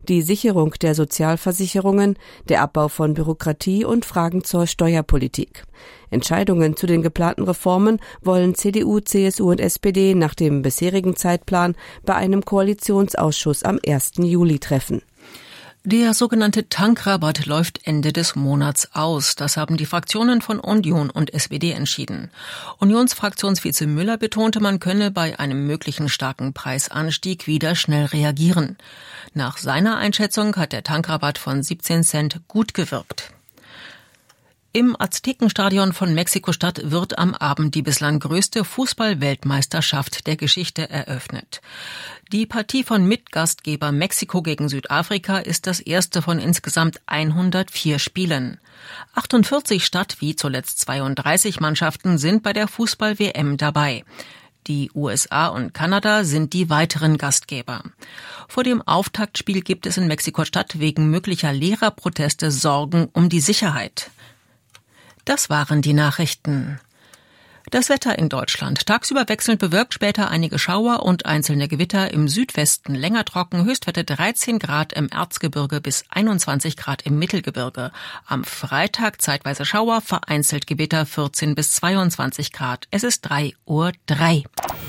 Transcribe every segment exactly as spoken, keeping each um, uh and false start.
die Sicherung der Sozialversicherungen, der Abbau von Bürokratie und Fragen zur Steuerpolitik. Entscheidungen zu den geplanten Reformen wollen C D U, C S U und S P D nach dem bisherigen Zeitplan bei einem Koalitionsausschuss am ersten Juli treffen. Der sogenannte Tankrabatt läuft Ende des Monats aus. Das haben die Fraktionen von Union und S P D entschieden. Unionsfraktionsvize Müller betonte, man könne bei einem möglichen starken Preisanstieg wieder schnell reagieren. Nach seiner Einschätzung hat der Tankrabatt von siebzehn Cent gut gewirkt. Im Aztekenstadion von Mexiko-Stadt wird am Abend die bislang größte Fußball-Weltmeisterschaft der Geschichte eröffnet. Die Partie von Mitgastgeber Mexiko gegen Südafrika ist das erste von insgesamt hundertvier Spielen. achtundvierzig statt wie zuletzt zweiunddreißig Mannschaften sind bei der Fußball-W M dabei. Die U S A und Kanada sind die weiteren Gastgeber. Vor dem Auftaktspiel gibt es in Mexiko-Stadt wegen möglicher Lehrerproteste Sorgen um die Sicherheit. Das waren die Nachrichten. Das Wetter in Deutschland. Tagsüber wechselnd bewölkt, später einige Schauer und einzelne Gewitter. Im Südwesten länger trocken, Höchstwerte dreizehn Grad im Erzgebirge bis einundzwanzig Grad im Mittelgebirge. Am Freitag zeitweise Schauer, vereinzelt Gewitter vierzehn bis zweiundzwanzig Grad. Es ist drei Uhr drei.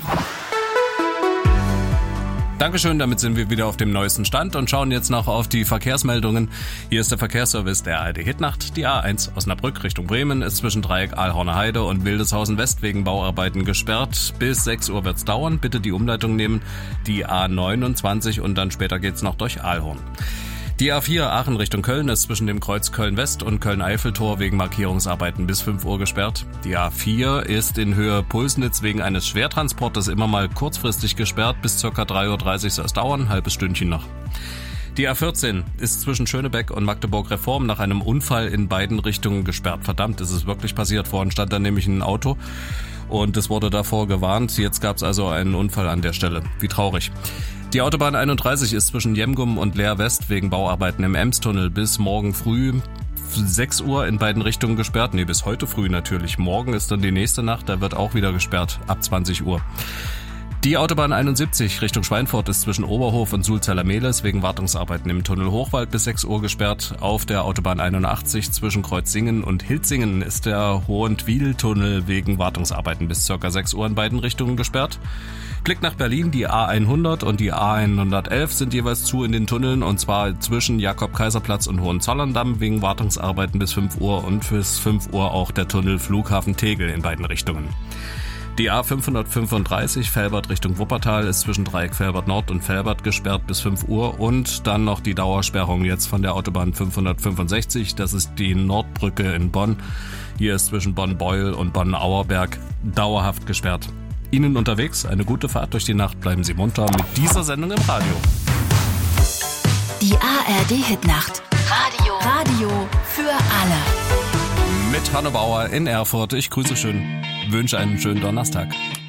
Dankeschön, damit sind wir wieder auf dem neuesten Stand und schauen jetzt noch auf die Verkehrsmeldungen. Hier ist der Verkehrsservice der A R D Hitnacht. Die A eins Osnabrück Richtung Bremen ist zwischen Dreieck Ahlhorner Heide und Wildeshausen West wegen Bauarbeiten gesperrt. Bis sechs Uhr wird's dauern. Bitte die Umleitung nehmen. Die A neunundzwanzig und dann später geht's noch durch Ahlhorn. Die A vier Aachen Richtung Köln ist zwischen dem Kreuz Köln-West und Köln-Eiffeltor wegen Markierungsarbeiten bis fünf Uhr gesperrt. Die A vier ist in Höhe Pulsnitz wegen eines Schwertransportes immer mal kurzfristig gesperrt. Bis ca. drei Uhr dreißig soll es dauern, ein halbes Stündchen noch. Die A vierzehn ist zwischen Schönebeck und Magdeburg-Reform nach einem Unfall in beiden Richtungen gesperrt. Verdammt, ist es wirklich passiert. Vorhin stand da nämlich ein Auto und es wurde davor gewarnt. Jetzt gab es also einen Unfall an der Stelle. Wie traurig. Die Autobahn einunddreißig ist zwischen Jemgum und Leer West wegen Bauarbeiten im Emstunnel bis morgen früh sechs Uhr in beiden Richtungen gesperrt. Nee, bis heute früh natürlich. Morgen ist dann die nächste Nacht, da wird auch wieder gesperrt ab zwanzig Uhr. Die Autobahn einundsiebzig Richtung Schweinfurt ist zwischen Oberhof und Sulzeller-Mehles wegen Wartungsarbeiten im Tunnel Hochwald bis sechs Uhr gesperrt. Auf der Autobahn einundachtzig zwischen Kreuzsingen und Hilzingen ist der Hohentwiel-Tunnel wegen Wartungsarbeiten bis ca. sechs Uhr in beiden Richtungen gesperrt. Blick nach Berlin, die A hundert und die A hundertelf sind jeweils zu in den Tunneln und zwar zwischen Jakob-Kaiser-Platz und Hohenzollern-Damm wegen Wartungsarbeiten bis fünf Uhr und bis fünf Uhr auch der Tunnel Flughafen Tegel in beiden Richtungen. Die A fünfhundertfünfunddreißig Velbert Richtung Wuppertal ist zwischen Dreieck Velbert Nord und Velbert gesperrt bis fünf Uhr und dann noch die Dauersperrung jetzt von der Autobahn fünfhundertfünfundsechzig, das ist die Nordbrücke in Bonn. Hier ist zwischen Bonn-Beuel und Bonn-Auerberg dauerhaft gesperrt. Ihnen unterwegs eine gute Fahrt durch die Nacht, bleiben Sie munter mit dieser Sendung im Radio. Die A R D-Hitnacht. Radio. Radio für alle. Mit Hanne Bauer in Erfurt. Ich grüße schön, wünsche einen schönen Donnerstag.